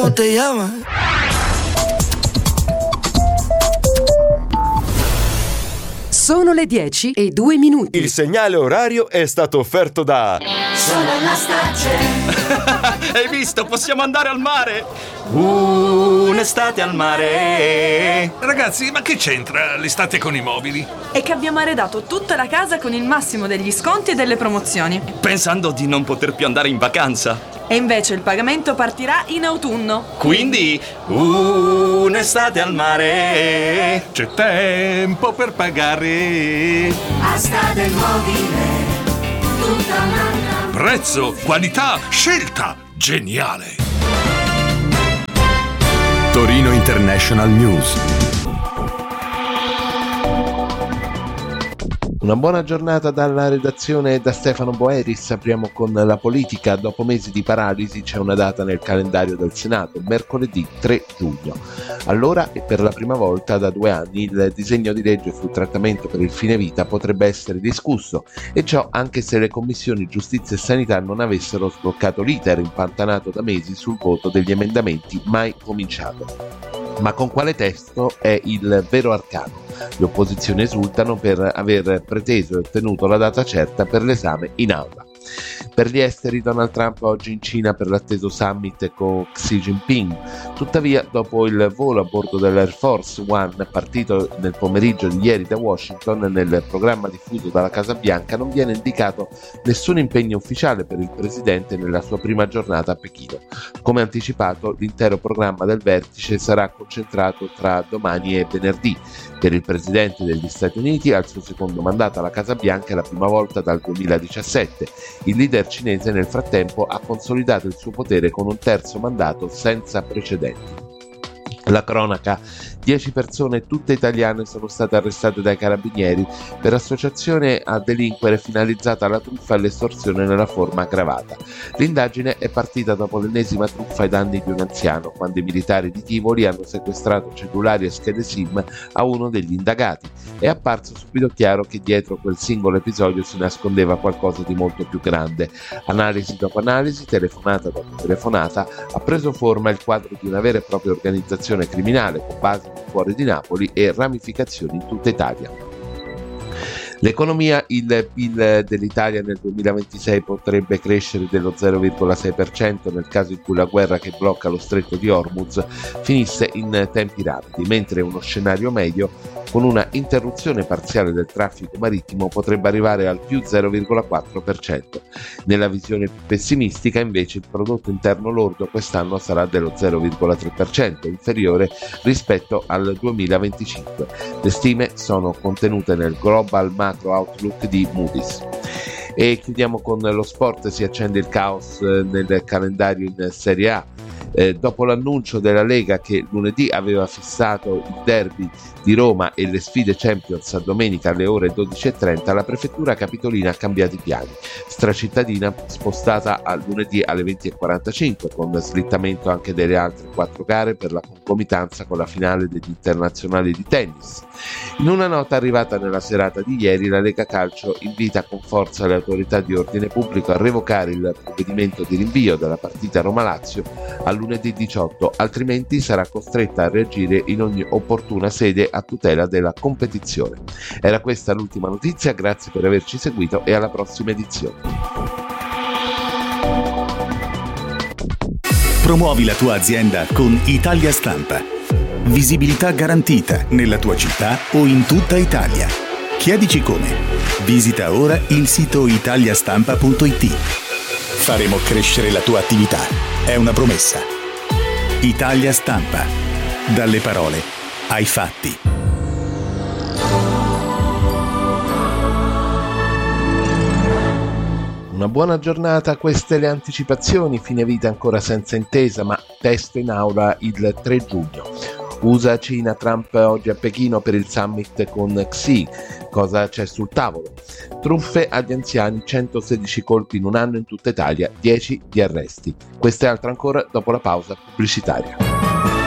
¿Cómo te llamas? Sono le 10:02. Il segnale orario è stato offerto da Sono la Stace. Hai visto? Possiamo andare al mare! Un'estate al mare. Ragazzi, ma che c'entra l'estate con i mobili? È che abbiamo arredato tutta la casa con il massimo degli sconti e delle promozioni. Pensando di non poter più andare in vacanza. E invece il pagamento partirà in autunno. Quindi, un'estate al mare. C'è tempo per pagare. Asta del mobile, tutta un'altra. Prezzo, qualità, scelta, geniale. Torino International News. Una buona giornata dalla redazione da Stefano Boeris. Apriamo con la politica. Dopo mesi di paralisi c'è una data nel calendario del Senato, mercoledì 3 giugno. Allora, e per la prima volta da 2 anni, il disegno di legge sul trattamento per il fine vita potrebbe essere discusso, e ciò anche se le commissioni giustizia e sanità non avessero sbloccato l'iter impantanato da mesi sul voto degli emendamenti mai cominciato. Ma con quale testo è il vero arcano? Le opposizioni esultano per aver preteso e ottenuto la data certa per l'esame in aula. Per gli esteri, Donald Trump oggi in Cina per l'atteso summit con Xi Jinping. Tuttavia, dopo il volo a bordo dell'Air Force One partito nel pomeriggio di ieri da Washington, nel programma diffuso dalla Casa Bianca non viene indicato nessun impegno ufficiale per il presidente nella sua prima giornata a Pechino. Come anticipato, l'intero programma del vertice sarà concentrato tra domani e venerdì. Per il presidente degli Stati Uniti, al suo secondo mandato alla Casa Bianca, è la prima volta dal 2017. Il leader cinese nel frattempo ha consolidato il suo potere con un terzo mandato senza precedenti. La cronaca: 10 persone, tutte italiane, sono state arrestate dai carabinieri per associazione a delinquere finalizzata alla truffa e all'estorsione nella forma aggravata. L'indagine è partita dopo l'ennesima truffa ai danni di un anziano, quando i militari di Tivoli hanno sequestrato cellulari e schede SIM a uno degli indagati. È apparso subito chiaro che dietro quel singolo episodio si nascondeva qualcosa di molto più grande. Analisi dopo analisi, telefonata dopo telefonata, ha preso forma il quadro di una vera e propria organizzazione criminale con base fuori di Napoli e ramificazioni in tutta Italia. L'economia: il PIL dell'Italia nel 2026 potrebbe crescere dello 0,6% nel caso in cui la guerra che blocca lo stretto di Hormuz finisse in tempi rapidi, mentre uno scenario medio con una interruzione parziale del traffico marittimo potrebbe arrivare al più 0,4%. Nella visione più pessimistica, invece, il prodotto interno lordo quest'anno sarà dello 0,3%, inferiore rispetto al 2025. Le stime sono contenute nel Global Macro Outlook di Moody's. E chiudiamo con lo sport. Si accende il caos nel calendario in Serie A. Dopo l'annuncio della Lega che lunedì aveva fissato il derby di Roma e le sfide Champions a domenica alle ore 12:30, la prefettura capitolina ha cambiato i piani. Stracittadina spostata a lunedì alle 20:45, con slittamento anche delle altre 4 gare per la concomitanza con la finale degli internazionali di tennis. In una nota arrivata nella serata di ieri, la Lega Calcio invita con forza le autorità di ordine pubblico a revocare il provvedimento di rinvio della partita Roma-Lazio a lunedì 18, altrimenti sarà costretta a reagire in ogni opportuna sede a tutela della competizione. Era questa l'ultima notizia, grazie per averci seguito e alla prossima edizione. Promuovi la tua azienda con Italia Stampa. Visibilità garantita nella tua città o in tutta Italia. Chiedici come. Visita ora il sito italiastampa.it. Faremo crescere la tua attività. È una promessa. Italia Stampa. Dalle parole ai fatti. Una buona giornata, queste le anticipazioni. Fine vita ancora senza intesa, ma testo in aula il 3 giugno. USA-Cina, Trump oggi a Pechino per il summit con Xi. Cosa c'è sul tavolo? Truffe agli anziani, 116 colpi in un anno in tutta Italia, 10 di arresti. Questo e altro ancora dopo la pausa pubblicitaria.